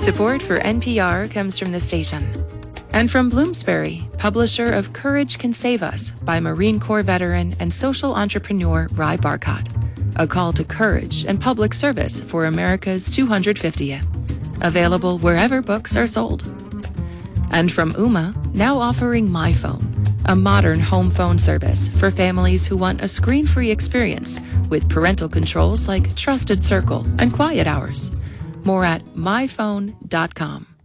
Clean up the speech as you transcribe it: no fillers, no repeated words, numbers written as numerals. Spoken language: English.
Support for NPR comes from the station. And from Bloomsbury, publisher of Courage Can Save Us by Marine Corps veteran and social entrepreneur Ry Barcott. A call to courage and public service for America's 250th. Available wherever books are sold. And from Ooma, now offering MyPhone, a modern home phone service for families who want a screen-free experience with parental controls like Trusted Circle and Quiet Hours. More at myphone.com.